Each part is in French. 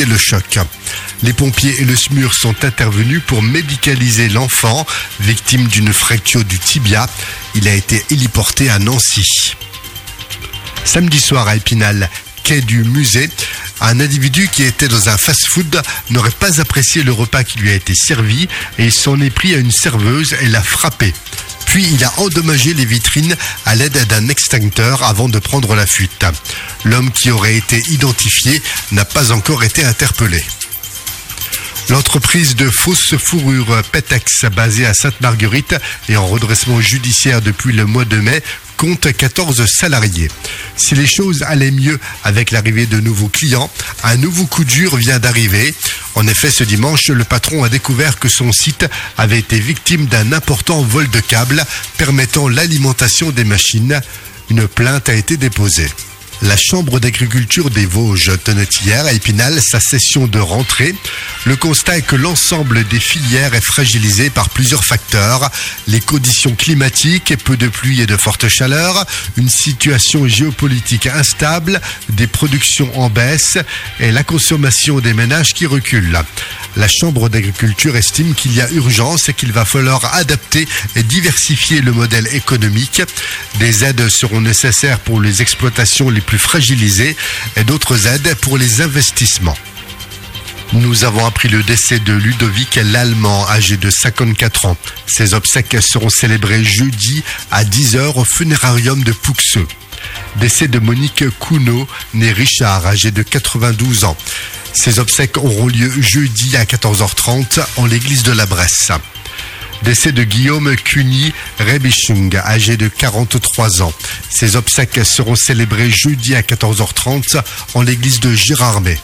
éviter le choc. Les pompiers et le SMUR sont intervenus pour médicaliser l'enfant, victime d'une fracture du tibia. Il a été héliporté à Nancy. Samedi soir à Épinal, quai du musée, un individu qui était dans un fast-food n'aurait pas apprécié le repas qui lui a été servi et il s'en est pris à une serveuse et l'a frappé. Puis il a endommagé les vitrines à l'aide d'un extincteur avant de prendre la fuite. L'homme qui aurait été identifié n'a pas encore été interpellé. L'entreprise de fausses fourrures Petex, basée à Sainte-Marguerite et en redressement judiciaire depuis le mois de mai, compte 14 salariés. Si les choses allaient mieux avec l'arrivée de nouveaux clients, un nouveau coup dur vient d'arriver. En effet, ce dimanche, le patron a découvert que son site avait été victime d'un important vol de câbles permettant l'alimentation des machines. Une plainte a été déposée. La Chambre d'agriculture des Vosges tenait hier à Épinal sa session de rentrée. Le constat est que l'ensemble des filières est fragilisé par plusieurs facteurs. Les conditions climatiques, peu de pluie et de forte chaleur, une situation géopolitique instable, des productions en baisse et la consommation des ménages qui recule. La Chambre d'agriculture estime qu'il y a urgence et qu'il va falloir adapter et diversifier le modèle économique. Des aides seront nécessaires pour les exploitations les plus fragilisées et d'autres aides pour les investissements. Nous avons appris le décès de Ludovic l'Allemand, âgé de 54 ans. Ses obsèques seront célébrées jeudi à 10h au funérarium de Pouxeux. Décès de Monique Counot, née Richard, âgée de 92 ans. Ses obsèques auront lieu jeudi à 14h30 en l'église de la Bresse. Décès de Guillaume Cuny Rebichung, âgé de 43 ans. Ses obsèques seront célébrées jeudi à 14h30 en l'église de Gérardmer.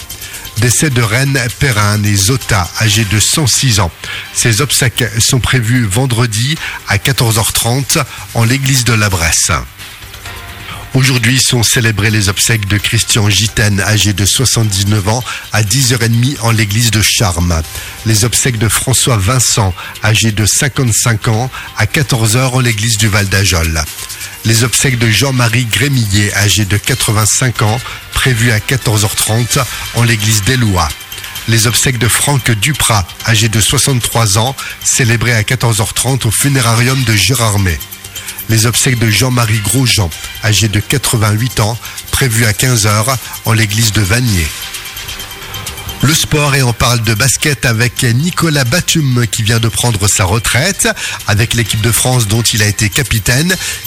Décès de Reine Perrin et Zota, âgée de 106 ans. Ses obsèques sont prévues vendredi à 14h30 en l'église de la Bresse. Aujourd'hui sont célébrées les obsèques de Christian Gitten, âgé de 79 ans, à 10h30 en l'église de Charmes. Les obsèques de François Vincent, âgé de 55 ans, à 14h en l'église du Val d'Ajol. Les obsèques de Jean-Marie Grémillet, âgé de 85 ans, prévues à 14h30 en l'église d'Éloie. Les obsèques de Franck Duprat, âgé de 63 ans, célébrées à 14h30 au funérarium de Gérardmer. Les obsèques de Jean-Marie Grosjean, âgé de 88 ans, prévues à 15h en l'église de Vanier. Le sport, et on parle de basket avec Nicolas Batum qui vient de prendre sa retraite avec l'équipe de France dont il a été capitaine.